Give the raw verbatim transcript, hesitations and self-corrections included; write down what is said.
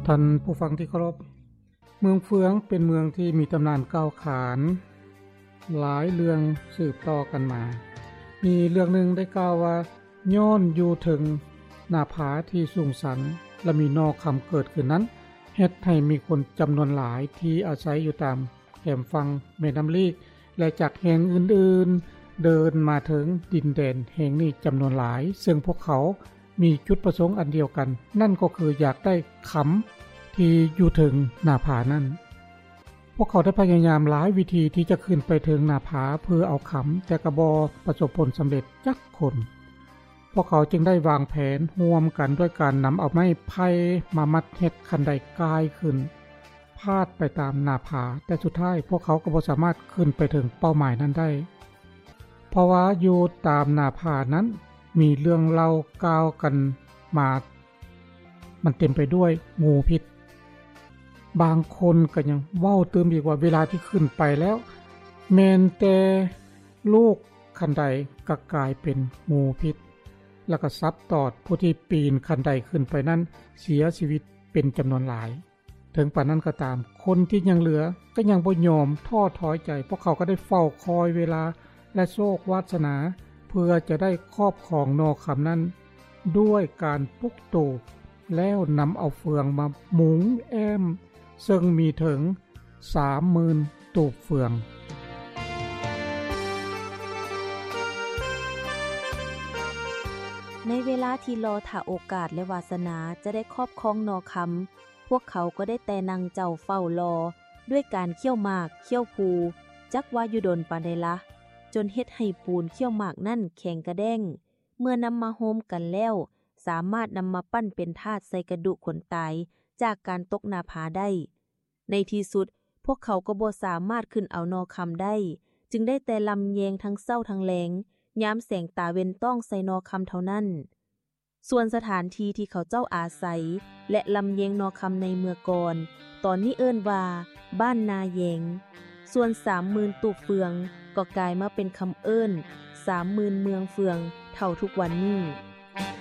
ท่านผู้ฟังที่เคารพเมืองเฟืองเป็นเมืองที่มีตำนานเก่าขานหลายเรื่องสืบต่อกันมามีเรื่องหนึ่งได้กล่าวว่าย้อนอยู่ถึงหน้าผาที่สูงสันและมีนอกคำเกิดขึ้นนั้นเฮ็ดให้มีคนจำนวนหลายที่อาศัยอยู่ตามแคมฝั่งแม่น้ำลีกและจากแห่งอื่นๆเดินมาถึงดินแดนแห่งนี้จำนวนหลายซึ่งพวกเขามีจุดประสงค์อันเดียวกันนั่นก็คืออยากได้คำที่อยู่ถึงหน้าผานั้นพวกเขาได้พยายามหลายวิธีที่จะขึ้นไปถึงหน้าผาเพื่อเอาคำแต่กระบอประสบผลสำเร็จจักคนพวกเขาจึงได้วางแผนร่วมกันด้วยการนำเอาไม้ไผ่มามัดเฮ็ดคันไดกายขึ้นพาดไปตามหน้าผาแต่สุดท้ายพวกเขาก็บ่สามารถขึ้นไปถึงเป้าหมายนั้นได้เพราะว่าอยู่ตามหน้าผานั้นมีเรื่องเล่ากล่าวกันมามันเต็มไปด้วยงูพิษบางคนก็ยังเว้าเติมอีกว่าเวลาที่ขึ้นไปแล้วแม้นแต่ลูกคันไดก็กลายเป็นงูพิษแล้วก็ซับตอดผู้ที่ปีนคันไดขึ้นไปนั้นเสียชีวิตเป็นจำนวนหลายถึงปานนั้นก็ตามคนที่ยังเหลือก็ยังบ่ยอมท้อถอยใจเพราะเขาก็ได้เฝ้าคอยเวลาและโชควาสนาเพื่อจะได้ครอบครองนอคำนั้นด้วยการปุกตูบแล้วนำเอาเฟืองมาหมุงแอมซึ่งมีถึง สามหมื่น ตูบเฟืองในเวลาที่รอถ่าโอกาสและวาสนาจะได้ครอบครองนอคำพวกเขาก็ได้แต่นั่งเจ้าเฝ้ารอด้วยการเคี่ยวหมากเคี่ยวภูจักว่าอยู่ดนปานใดละจนเฮ็ดให้ปูนเคี่ยวหมากนั่นแข็งกระแด้งเมื่อนำมาโฮมกันแล้วสามารถนำมาปั้นเป็นธาตุใส่กระดูกคนตายจากการตกหน้าผาได้ในที่สุดพวกเขาก็บ่สามารถขึ้นเอานอคำได้จึงได้แต่ลำแยงทั้งเศร้าทั้งแลงยามแสงตาเว้นต้องใส่นอคำเท่านั้นส่วนสถานที่ที่เขาเจ้าอาศัยและลำแยงนอคำในเมื่อก่อนตอนนี้เอิ้นว่าบ้านนาแยงส่วน สามหมื่น ตูบเฟืองก็กลายมาเป็นคำเอิ้น สามหมื่น เมืองเฟืองเท่าทุกวันนี้